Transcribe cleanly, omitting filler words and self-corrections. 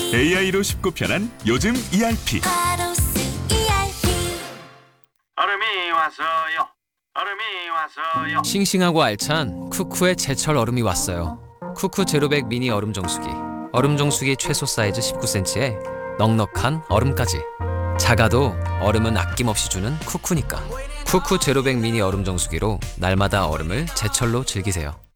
AI로 쉽고 편한 요즘 ERP. 얼음이 왔어요. 얼음이 왔어요. 싱싱하고 알찬 쿠쿠의 제철 얼음이 왔어요. 쿠쿠 제로백 미니 얼음 정수기. 얼음 정수기 최소 사이즈 19cm에 넉넉한 얼음까지. 작아도 얼음은 아낌없이 주는 쿠쿠니까. 쿠쿠 제로백 미니 얼음 정수기로 날마다 얼음을 제철로 즐기세요.